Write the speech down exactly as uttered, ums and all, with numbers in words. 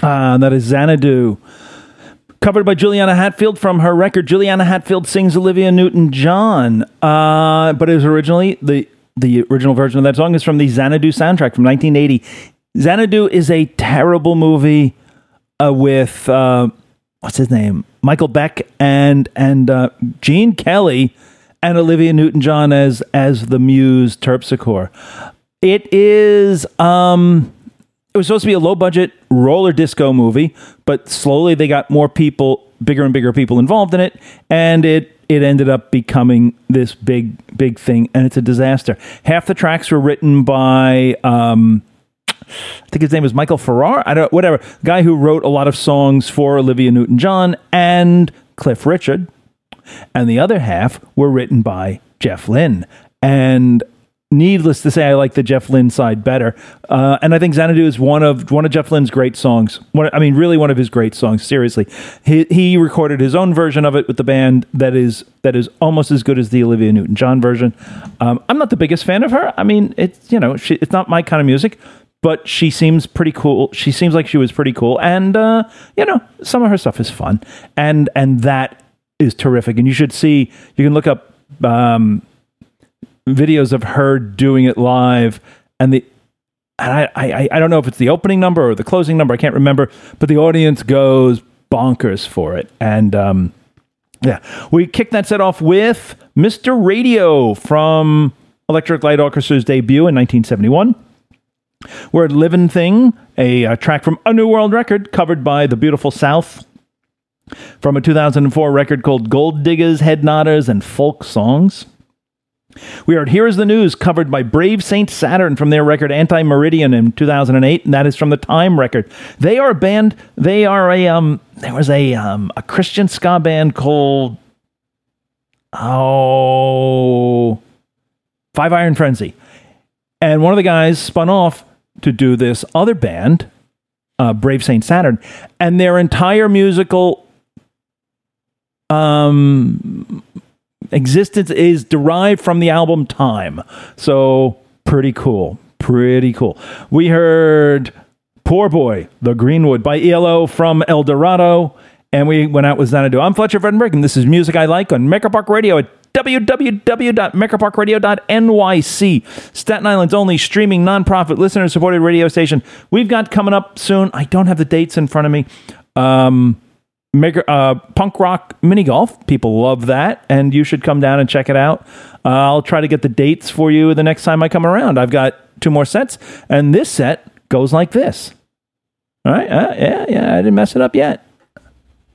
Uh, that is Xanadu. Covered by Juliana Hatfield from her record. Juliana Hatfield sings Olivia Newton-John. Uh, but it was originally, the, the original version of that song is from the Xanadu soundtrack from nineteen eighty. Xanadu is a terrible movie uh, with, uh, what's his name? Michael Beck and and uh, Gene Kelly and Olivia Newton-John as, as the muse Terpsichore. It is... Um, It was supposed to be a low-budget roller disco movie, but slowly they got more people, bigger and bigger people involved in it, and it it ended up becoming this big, big thing, and it's a disaster. Half the tracks were written by, um, I think his name was Michael Farrar, I don't, whatever, guy who wrote a lot of songs for Olivia Newton-John and Cliff Richard, and the other half were written by Jeff Lynne, and needless to say, I like the Jeff Lynne side better. Uh, and I think Xanadu is one of one of Jeff Lynne's great songs. One, I mean, really one of his great songs, seriously. He he recorded his own version of it with the band that is that is almost as good as the Olivia Newton-John version. Um, I'm not the biggest fan of her. I mean, it's, you know, she, it's not my kind of music, but she seems pretty cool. She seems like she was pretty cool. And, uh, you know, some of her stuff is fun. And, and that is terrific. And you should see, you can look up... Um, videos of her doing it live, and the and I, I I don't know if it's the opening number or the closing number, I can't remember, but the audience goes bonkers for it. And um, yeah, we kicked that set off with Mister Radio from Electric Light Orchestra's debut in nineteen seventy-one. We're at Livin' Thing, a, a track from A New World Record covered by The Beautiful South from a two thousand four record called Gold Diggers, Head Nodders, and Folk Songs. We are at Here Is the News, covered by Brave Saint Saturn from their record Anti-Meridian in two thousand eight, and that is from the Time record. They are a band, they are a, um, there was a, um, a Christian ska band called, oh, Five Iron Frenzy. And one of the guys spun off to do this other band, uh, Brave Saint Saturn, and their entire musical, um... existence is derived from the album Time. So pretty cool. Pretty cool. We heard Poor Boy, The Greenwood by E L O from El Dorado. And we went out with Xanadu. I'm Fletcher Vredenberg, and this is Music I Like on Maker Park Radio at w w w dot maker park radio dot n y c. Staten Island's only streaming nonprofit listener-supported radio station. We've got coming up soon. I don't have the dates in front of me. Um... Maker, uh, punk rock mini golf. People love that, and you should come down and check it out. Uh, I'll try to get the dates for you the next time I come around. I've got two more sets, and this set goes like this. All right, uh, yeah, yeah, I didn't mess it up yet.